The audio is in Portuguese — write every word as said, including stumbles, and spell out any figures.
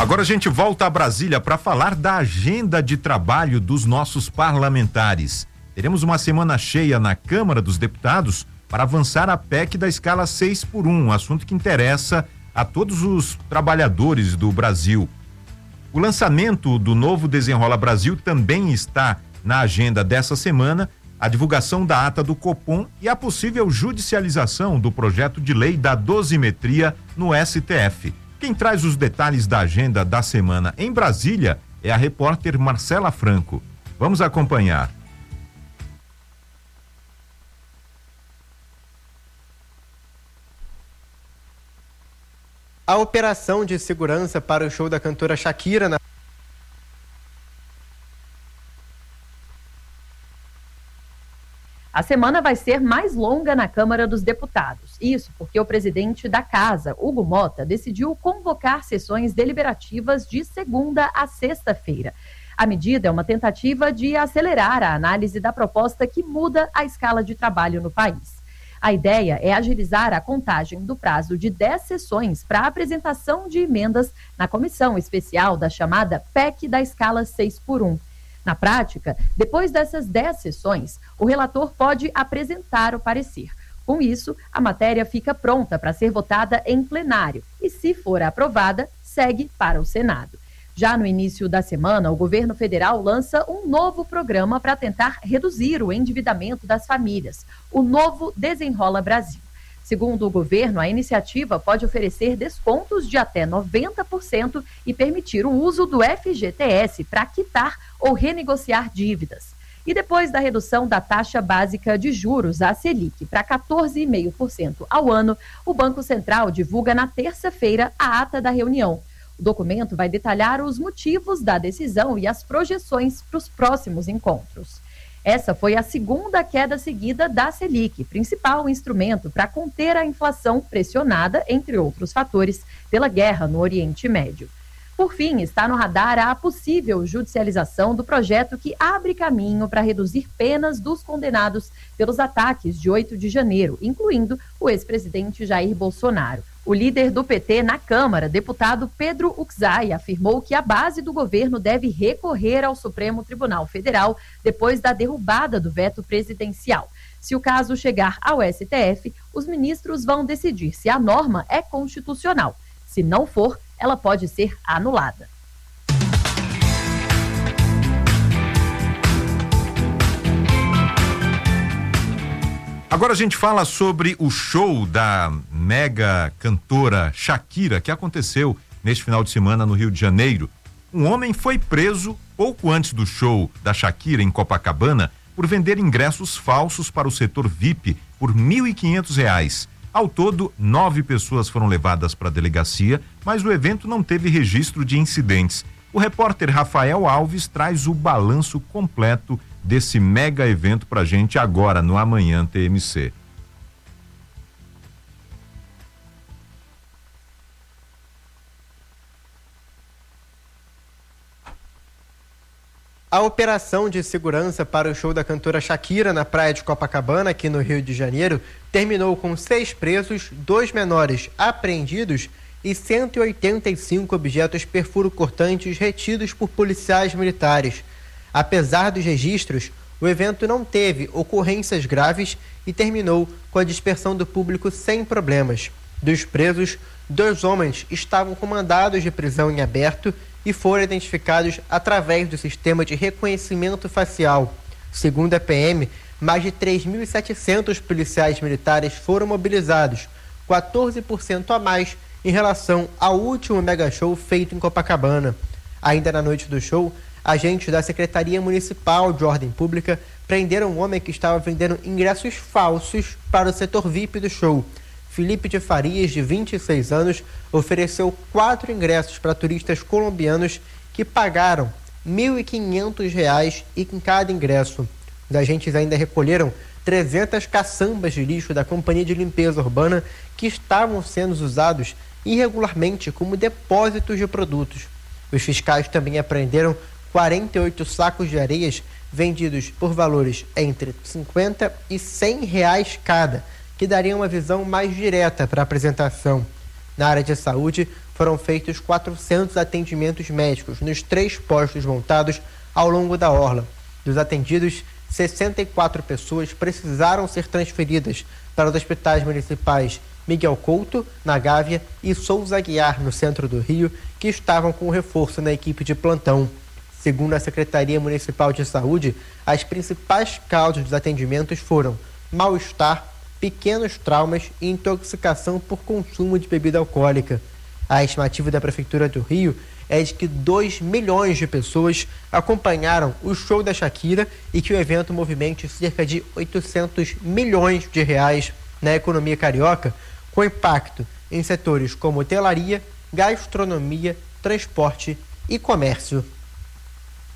Agora a gente volta a Brasília para falar da agenda de trabalho dos nossos parlamentares. Teremos uma semana cheia na Câmara dos Deputados para avançar a P E C da escala seis por um, um assunto que interessa a todos os trabalhadores do Brasil. O lançamento do novo Desenrola Brasil também está na agenda dessa semana, a divulgação da ata do Copom e a possível judicialização do projeto de lei da dosimetria no S T F. Quem traz os detalhes da agenda da semana em Brasília é a repórter Marcela Franco. Vamos acompanhar. A operação de segurança para o show da cantora Shakira na A semana vai ser mais longa na Câmara dos Deputados. Isso porque o presidente da Casa, Hugo Mota, decidiu convocar sessões deliberativas de segunda a sexta-feira. A medida é uma tentativa de acelerar a análise da proposta que muda a escala de trabalho no país. A ideia é agilizar a contagem do prazo de dez sessões para a apresentação de emendas na comissão especial da chamada P E C da escala seis por um. Na prática, depois dessas dez sessões, o relator pode apresentar o parecer. Com isso, a matéria fica pronta para ser votada em plenário e, se for aprovada, segue para o Senado. Já no início da semana, o governo federal lança um novo programa para tentar reduzir o endividamento das famílias, o novo Desenrola Brasil. Segundo o governo, a iniciativa pode oferecer descontos de até noventa por cento e permitir o uso do F G T S para quitar ou renegociar dívidas. E depois da redução da taxa básica de juros, a Selic, para quatorze vírgula cinco por cento ao ano, o Banco Central divulga na terça-feira a ata da reunião. O documento vai detalhar os motivos da decisão e as projeções para os próximos encontros. Essa foi a segunda queda seguida da Selic, principal instrumento para conter a inflação pressionada, entre outros fatores, pela guerra no Oriente Médio. Por fim, está no radar a possível judicialização do projeto que abre caminho para reduzir penas dos condenados pelos ataques de oito de janeiro, incluindo o ex-presidente Jair Bolsonaro. O líder do P T na Câmara, deputado Pedro Uczai, afirmou que a base do governo deve recorrer ao Supremo Tribunal Federal depois da derrubada do veto presidencial. Se o caso chegar ao S T F, os ministros vão decidir se a norma é constitucional. Se não for, ela pode ser anulada. Agora a gente fala sobre o show da mega cantora Shakira, que aconteceu neste final de semana no Rio de Janeiro. Um homem foi preso pouco antes do show da Shakira em Copacabana por vender ingressos falsos para o setor V I P por mil e quinhentos reais. Ao todo, nove pessoas foram levadas para a delegacia, mas o evento não teve registro de incidentes. O repórter Rafael Alves traz o balanço completo desse mega evento pra gente agora no Amanhã T M C. A operação de segurança para o show da cantora Shakira na praia de Copacabana, aqui no Rio de Janeiro, terminou com seis presos, dois menores apreendidos e cento e oitenta e cinco objetos perfuro-cortantes retidos por policiais militares. Apesar dos registros, o evento não teve ocorrências graves e terminou com a dispersão do público sem problemas. Dos presos, dois homens estavam com mandados de prisão em aberto e foram identificados através do sistema de reconhecimento facial. Segundo a P M, mais de três mil e setecentos policiais militares foram mobilizados, quatorze por cento a mais em relação ao último mega show feito em Copacabana. Ainda na noite do show, agentes da Secretaria Municipal de Ordem Pública prenderam um homem que estava vendendo ingressos falsos para o setor V I P do show. Felipe de Farias, de vinte e seis anos, ofereceu quatro ingressos para turistas colombianos que pagaram mil e quinhentos reais em cada ingresso. Os agentes ainda recolheram trezentas caçambas de lixo da Companhia de Limpeza Urbana que estavam sendo usados irregularmente como depósitos de produtos. Os fiscais também apreenderam quarenta e oito sacos de areias vendidos por valores entre cinquenta e cem reais cada, que daria uma visão mais direta para a apresentação. Na área de saúde, foram feitos quatrocentos atendimentos médicos nos três postos montados ao longo da orla. Dos atendidos, sessenta e quatro pessoas precisaram ser transferidas para os hospitais municipais Miguel Couto, na Gávea, e Souza Aguiar, no centro do Rio, que estavam com reforço na equipe de plantão. Segundo a Secretaria Municipal de Saúde, as principais causas dos atendimentos foram mal-estar, pequenos traumas e intoxicação por consumo de bebida alcoólica. A estimativa da Prefeitura do Rio é de que dois milhões de pessoas acompanharam o show da Shakira e que o evento movimente cerca de oitocentos milhões de reais na economia carioca, com impacto em setores como hotelaria, gastronomia, transporte e comércio.